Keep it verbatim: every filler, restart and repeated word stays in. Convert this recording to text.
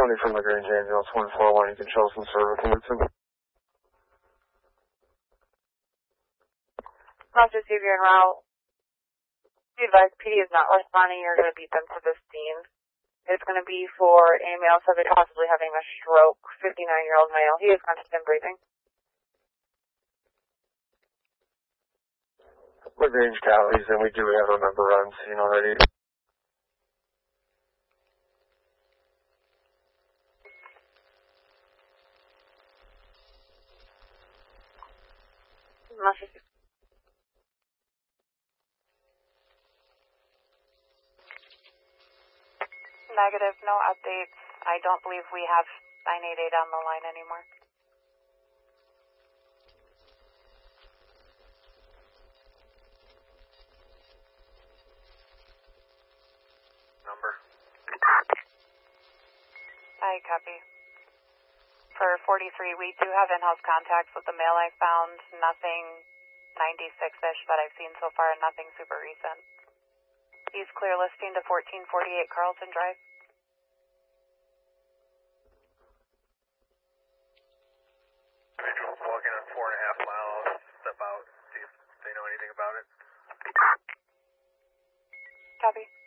Tony from LaGrange Ambulance one four one, you can show some service. Officer Xavier en route. Be advised, P D is not responding. You're going to beat them to the scene. It's going to be for a male subject possibly having a stroke, fifty-nine-year-old male. He is conscious and breathing. LaGrange Callies, and we do have a member on scene already. Negative, no updates. I don't believe we have nine eight eight on the line anymore. Number? I copy. For forty-three, we do have in-house contacts with the male I found. Nothing ninety-six-ish that I've seen so far, and nothing super recent. He's clear listing to fourteen forty-eight Carlton Drive. Individuals walking on four and a half miles. Step out, see if they know anything about it. Copy.